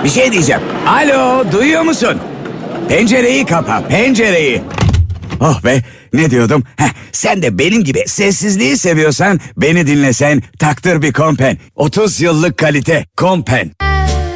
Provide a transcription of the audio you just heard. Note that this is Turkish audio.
Bir şey diyeceğim. Alo, duyuyor musun? Pencereyi kapa, pencereyi. Oh be, ne diyordum? Sen de benim gibi sessizliği seviyorsan beni dinlesen taktır bir Kompen. 30 yıllık kalite Kompen.